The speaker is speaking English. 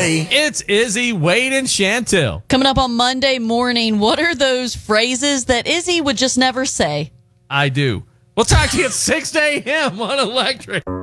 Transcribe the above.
way. It's Izzy, Wade, and Chantel. Coming up on Monday morning, what are those phrases that Izzy would just never say? I do. We'll talk to you at 6 a.m. on Electric.